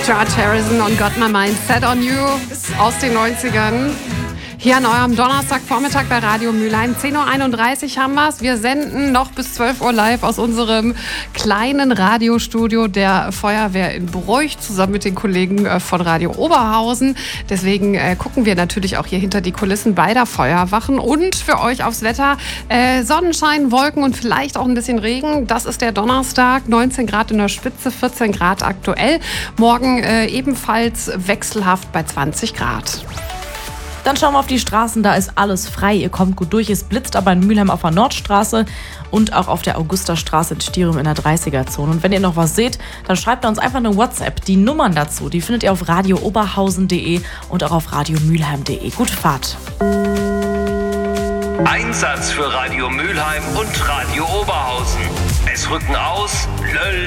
George Harrison und Got My Mind Set on You aus den 90ern. Hier an eurem Donnerstagvormittag bei Radio Mülheim. 10.31 Uhr haben wir es. Wir senden noch bis 12 Uhr live aus unserem kleinen Radiostudio der Feuerwehr in Bruch zusammen mit den Kollegen von Radio Oberhausen. Deswegen gucken wir natürlich auch hier hinter die Kulissen beider Feuerwachen und für euch aufs Wetter. Sonnenschein, Wolken und vielleicht auch ein bisschen Regen. Das ist der Donnerstag. 19 Grad in der Spitze, 14 Grad aktuell. Morgen ebenfalls wechselhaft bei 20 Grad. Dann schauen wir auf die Straßen, da ist alles frei. Ihr kommt gut durch. Es blitzt aber in Mülheim auf der Nordstraße und auch auf der Augustastraße in Stirum in der 30er-Zone. Und wenn ihr noch was seht, dann schreibt uns einfach eine WhatsApp. Die Nummern dazu, die findet ihr auf radiooberhausen.de und auch auf radiomülheim.de. Gute Fahrt. Einsatz für Radio Mülheim und Radio Oberhausen. Es rücken aus Löll